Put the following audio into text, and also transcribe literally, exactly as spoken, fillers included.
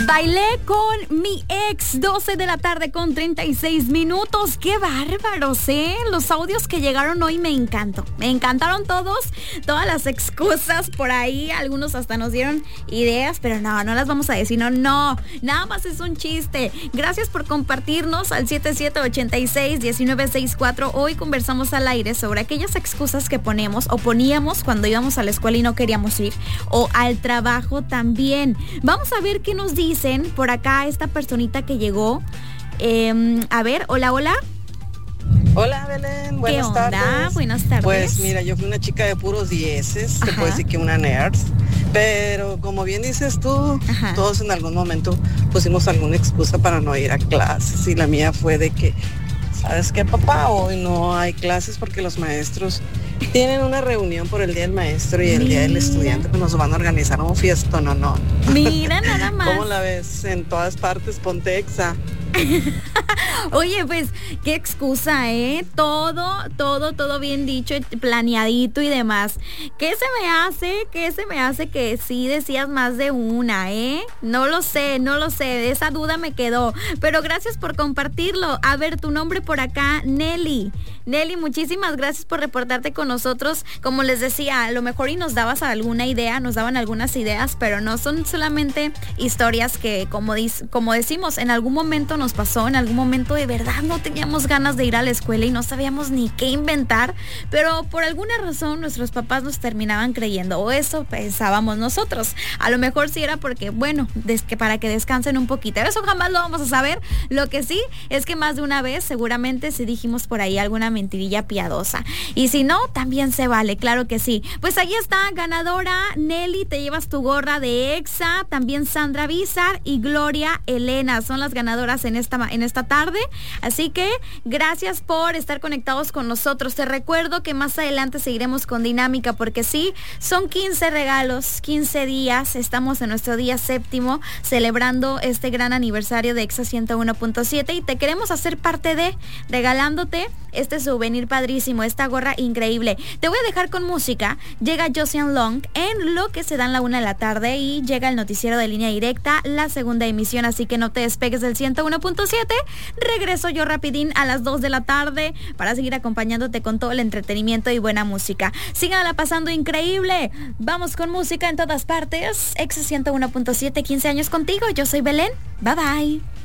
Bailé con mi ex, doce de la tarde con treinta y seis minutos. ¡Qué bárbaros, eh! Los audios que llegaron hoy me encantó. Me encantaron todos, todas las excusas por ahí. Algunos hasta nos dieron ideas, pero no, no las vamos a decir. No, no, nada más es un chiste. Gracias por compartirnos al siete siete ocho seis, uno nueve seis cuatro. Hoy conversamos al aire sobre aquellas excusas que ponemos o poníamos cuando íbamos a la escuela y no queríamos ir, o al trabajo también. Vamos a ver qué nos dicen por acá esta personita que llegó. Eh, a ver, hola, hola. Hola, Belén, buenas ¿Qué onda? tardes. Buenas tardes. Pues mira, yo fui una chica de puros dieces, te puedo decir que una nerd, pero como bien dices tú, Ajá. todos en algún momento pusimos alguna excusa para no ir a clases, y la mía fue de que, ¿sabes qué, papá? Hoy no hay clases porque los maestros tienen una reunión por el Día del Maestro y el Mira. Día del Estudiante, pues nos van a organizar un fiestón, ¿o no? Mira, nada más. ¿Cómo la ves? En todas partes, ponte exa. Oye, pues, qué excusa, ¿eh? Todo, todo, todo bien dicho, planeadito y demás. ¿Qué se me hace? ¿Qué se me hace que sí decías más de una, eh? No lo sé, no lo sé, esa duda me quedó. Pero gracias por compartirlo. A ver, tu nombre por acá, Nelly. Nelly, muchísimas gracias por reportarte con nosotros. Como les decía, a lo mejor y nos dabas alguna idea, nos daban algunas ideas, pero no son solamente historias que, como, dis- como decimos, en algún momento nos pasó, en algún momento de verdad no teníamos ganas de ir a la escuela y no sabíamos ni qué inventar, pero por alguna razón nuestros papás nos terminaban creyendo, o eso pensábamos nosotros. A lo mejor sí era porque, bueno, des- que para que descansen un poquito. Eso jamás lo vamos a saber. Lo que sí es que más de una vez seguramente sí dijimos por ahí alguna mentirilla piadosa. Y si no, también se vale, claro que sí. Pues ahí está, ganadora Nelly, te llevas tu gorra de Exa, también Sandra Bizar y Gloria Elena son las ganadoras en esta, en esta tarde. Así que gracias por estar conectados con nosotros. Te recuerdo que más adelante seguiremos con dinámica, porque sí, son quince regalos, quince días, estamos en nuestro día séptimo celebrando este gran aniversario de Exa ciento uno punto siete y te queremos hacer parte de, regalándote este souvenir padrísimo, esta gorra increíble. Te voy a dejar con música. Llega Josian Long en lo que se dan la una de la tarde y llega el noticiero de Línea Directa, la segunda emisión, así que no te despegues del ciento uno punto siete. Regreso yo rapidín a las dos de la tarde para seguir acompañándote con todo el entretenimiento y buena música. Síganla pasando increíble. Vamos con música en todas partes. Exa ciento uno punto siete, quince años contigo. Yo soy Belén. Bye bye.